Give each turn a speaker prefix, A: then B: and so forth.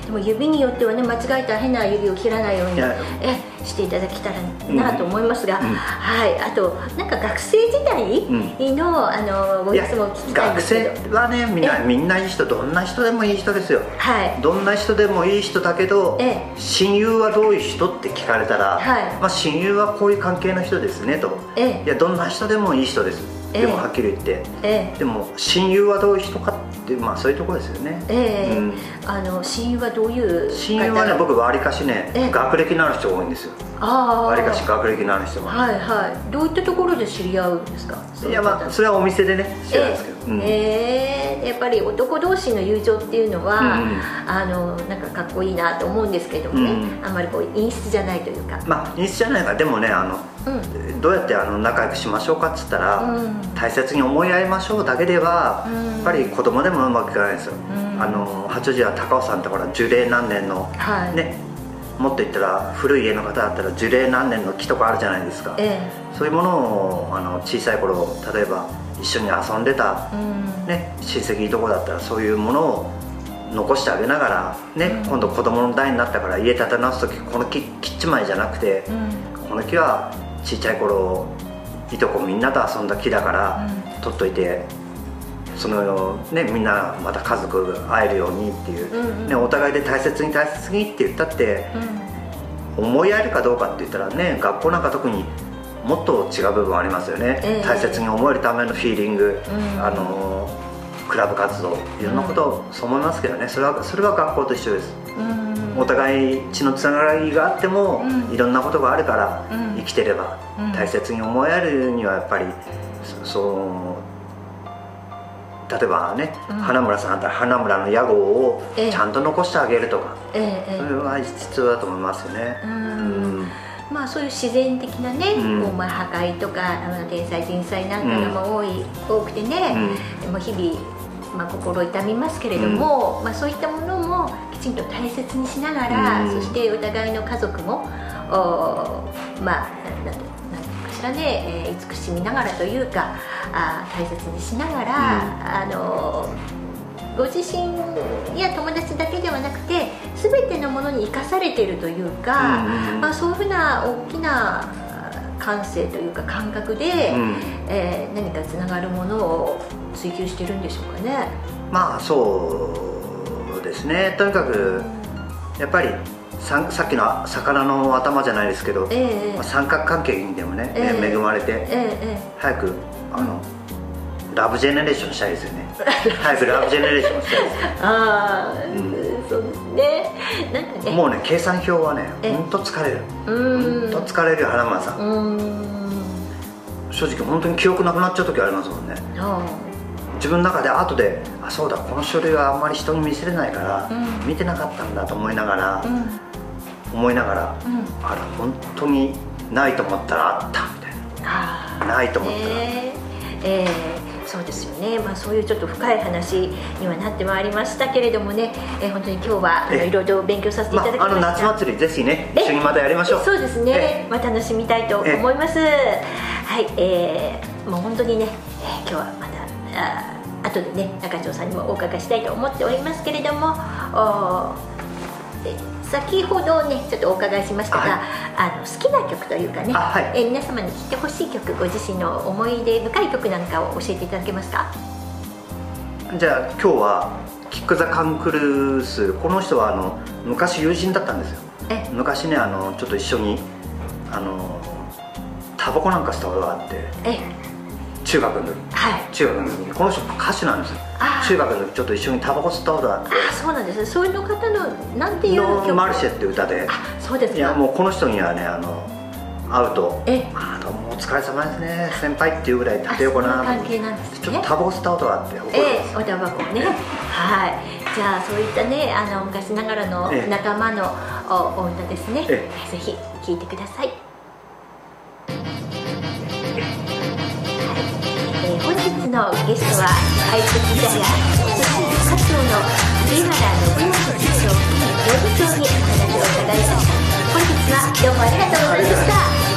A: でも指によってはね、間違えたら変な指を切らないようにしていただけたらなと思いますが、はい。あとなんか学生時代のご様子も聞きたいんですけど。
B: 学生はね、みんないい人、どんな人でもいい人ですよ。はい。どんな人でもいい人だけど、親友はどういう人って聞かれたら、まあ親友はこういう関係の人ですねと。いや、どんな人でもいい人です。でもはっきり言って、でも親友はどういう人かって、まあそういうところですよね。
A: 親友はどういう方？
B: 親友はね、僕わりかしね、学歴のある人が多いんですよ。わりかし学歴のある人が。
A: はいはい。どういったところで知り合うんですか？
B: いや、まあそれはお店でね知り合うんですけど。
A: やっぱり男同士の友情っていうのは、なんかかっこいいなと思うんですけどもね、あんまりこう陰湿じゃないというか。
B: まあ陰湿じゃないから、でもね、どうやって仲良くしましょうかっつったら、大切に思い合いましょうだけではやっぱり子供でもうまくいかないんですよ。八王子は高尾山ってほら樹齢何年のね、もっと言ったら古い家の方だったら樹齢何年の木とかあるじゃないですか。そういうものを小さい頃、例えば一緒に遊んでたね、親戚いとこだったらそういうものを残してあげながらね、今度子供の代になったから家建て直す時、この木切っちまいじゃなくて、この木はちっちゃい頃いとこみんなと遊んだ木だから取っといて、そのね、みんなまた家族会えるようにっていう、ね、お互いで大切に大切にって言ったって、思い合えるかどうかって言ったらね、学校なんか特にもっと違う部分ありますよね。大切に思えるためのフィーリング、クラブ活動、いろんなことそう思いますけどね。それは学校と一緒です。お互い血のつながりがあっても、いろんなことがあるから、生きてれば大切に思えるにはやっぱり例えばね、花村さんだったら花村の屋号をちゃんと残してあげるとか、それは必要だと思いますよね。
A: まあそういう自然的なね、破壊とか天災人災なんかが多くてね、もう日々心痛みますけれども、そういったものもきちんと大切にしながら、そしてお互いの家族も慈しみながらというか、大切にしながら、ご自身や友達だけではなくて全てのものに生かされているというか、そういうふうな大きな感性というか感覚で、何かつながるものを追求してるんでしょうかね。
B: まあそうですね。とにかくやっぱりさっきの魚の頭じゃないですけど、三角関係にでもね、恵まれて、早くラブジェネレーションしたいですよね。早くラブジェネレーションしたいです。
A: そうですね。なんかね、
B: もうね、計算表はね、本当疲れる。本当疲れるよ、花村さん。正直本当に記憶なくなっちゃう時ありますもんね。自分の中で後で、そうだ、この書類はあんまり人に見せれないから見てなかったんだと思いながら、あれ本当にないと思ったらあったみたいな、ないと思ったら、
A: そうですよね。そういうちょっと深い話にはなってまいりましたけれどもね、本当に今日はいろいろ勉強させていただきました。
B: 夏祭りぜひね、一緒にまたやりましょう。
A: そうですね、楽しみたいと思います。はい、もう本当にね、今日はまた後でね、中条さんにもお伺いしたいと思っておりますけれども、先ほどねちょっとお伺いしましたが、好きな曲というかね、皆様に聴いてほしい曲、ご自身の思い出深い曲なんかを教えていただけますか？
B: じゃあ今日はキック・ザ・カンクルース、この人は昔友人だったんですよ。昔ね、ちょっと一緒にタバコなんかしたことがあって、中学の時、この人歌手なんですよ。中学の時ちょっと一緒にタバコ吸ったことがあって。
A: そうなんですね。そういうの方のなんていう曲？
B: マルシェって歌で。
A: そうですか。
B: いや、もうこの人にはね、会うと、どうもお疲れ様ですね、先輩っていうぐらい縦横な
A: 関係なんですね。
B: ちょっとタバコ吸ったことがあって、
A: おタバコね。はい。じゃあそういったね、昔ながらの仲間のお歌ですね。ぜひ聴いてください。本日のゲストは相席茶屋活動の栗原信義師匠、料理長にお話を伺いました。本日はどうもありがとうございました。